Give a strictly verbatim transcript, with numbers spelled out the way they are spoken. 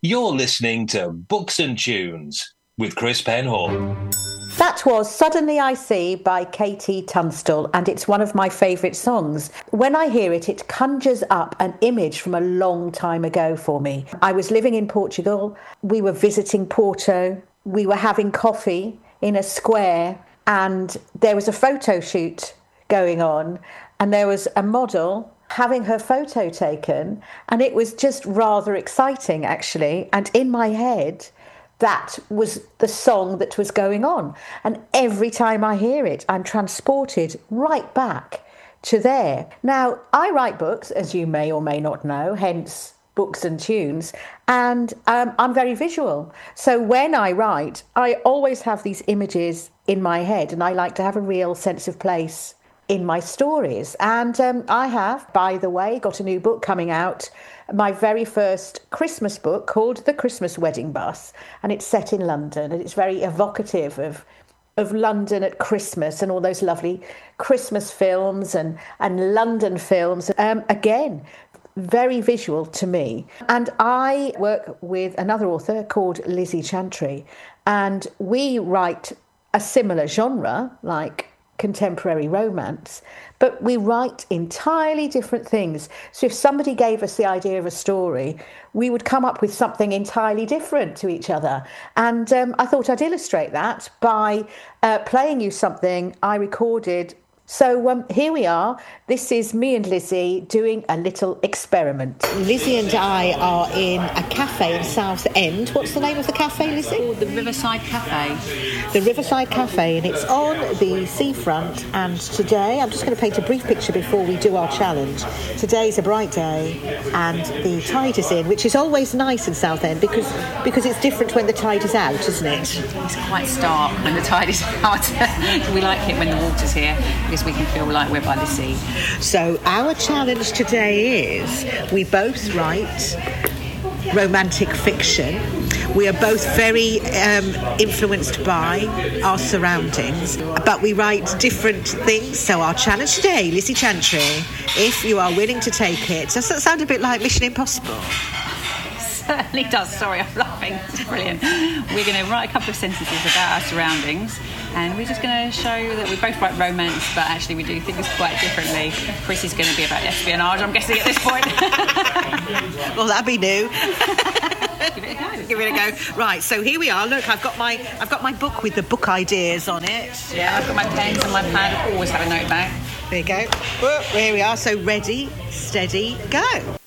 You're listening to Books and Tunes with Chris Penhall. That was Suddenly I See by Katie Tunstall, and it's one of my favourite songs. When I hear it, it conjures up an image from a long time ago for me. I was living in Portugal, we were visiting Porto, we were having coffee in a square, and there was a photo shoot going on, and there was a model having her photo taken, and it was just rather exciting, actually. And in my head, that was the song that was going on. And every time I hear it, I'm transported right back to there. Now, I write books, as you may or may not know, hence Books and Tunes, and um, I'm very visual. So when I write, I always have these images in my head, and I like to have a real sense of place in my stories. And um, I have, by the way, got a new book coming out, my very first Christmas book called The Christmas Wedding Bus, and it's set in London, and it's very evocative of of London at Christmas and all those lovely Christmas films and, and London films. Um, again, very visual to me. And I work with another author called Lizzie Chantry, and we write a similar genre, like contemporary romance, but we write entirely different things. So if somebody gave us the idea of a story, we would come up with something entirely different to each other. And um, I thought I'd illustrate that by uh, playing you something I recorded. So um, here we are. This is me and Lizzie doing a little experiment. Lizzie and I are in a cafe in Southend. What's the name of the cafe, Lizzie? Called the Riverside Cafe. The Riverside Cafe, and it's on the seafront. And today, I'm just going to paint a brief picture before we do our challenge. Today's a bright day, and the tide is in, which is always nice in Southend because because it's different when the tide is out, isn't it? It's quite stark when the tide is out. We like it when the water's here, because we can feel like we're by the sea. So our challenge today is we both write romantic fiction. We are both very um, influenced by our surroundings, but we write different things. So our challenge today, Lizzie Chantry, if you are willing to take it. Does that sound a bit like Mission Impossible? Certainly does. Sorry, I'm laughing. It's brilliant. We're going to write a couple of sentences about our surroundings, and we're just going to show that we both write romance, but actually we do things quite differently. Chris is going to be about espionage, I'm guessing, at this point. Well, that'd be new. Give it a go. Give it a go. Right, so here we are. Look, I've got my I've got my book with the book ideas on it. Yeah, I've got my pens and my pad. I always have a note bag. There you go. Well, here we are. So ready, steady, go.